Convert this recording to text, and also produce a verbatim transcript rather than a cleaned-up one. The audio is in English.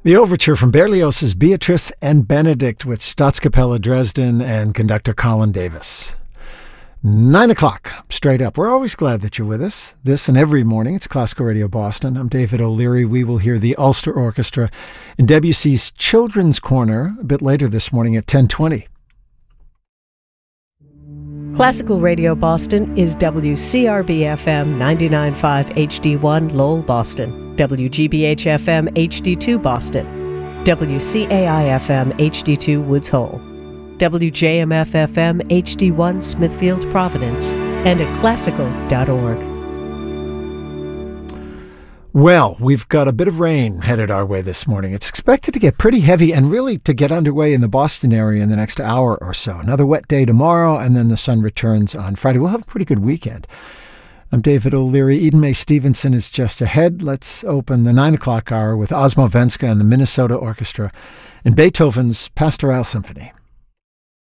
The overture from Berlioz's Beatrice and Benedict with Staatskapelle Dresden and conductor Colin Davis. Nine o'clock, straight up. We're always glad that you're with us. This and every morning, it's Classical Radio Boston. I'm David O'Leary. We will hear the Ulster Orchestra in Debussy's Children's Corner a bit later this morning at ten twenty. Classical Radio Boston is W C R B F M ninety-nine point five H D one Lowell, Boston, W G B H F M H D two Boston, W C A I F M H D two Woods Hole, W J M F F M H D one Smithfield, Providence, and at classical dot org. Well, we've got a bit of rain headed our way this morning. It's expected to get pretty heavy and really to get underway in the Boston area in the next hour or so. Another wet day tomorrow, and then the sun returns on Friday. We'll have a pretty good weekend. I'm David O'Leary. Eden May Stevenson is just ahead. Let's open the nine o'clock hour with Osmo Venska and the Minnesota Orchestra in Beethoven's Pastoral Symphony.